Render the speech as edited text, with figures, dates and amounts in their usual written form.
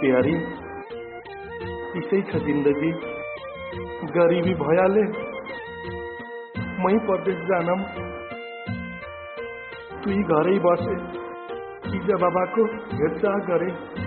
प्यारी इसै छ जिन्दगी गरीबी भयाले मै परदेश जानम तुई घरै बसे इजा बाबाको हेरचाह गरे।